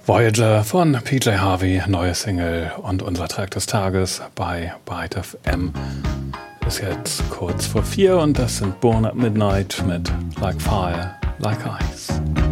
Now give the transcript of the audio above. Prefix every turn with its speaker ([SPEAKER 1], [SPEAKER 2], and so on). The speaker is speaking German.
[SPEAKER 1] Voyager von PJ Harvey, neue Single und unser Track des Tages bei Byte FM. Ist jetzt kurz vor 4 und das sind Born at Midnight mit Like Fire, Like Ice.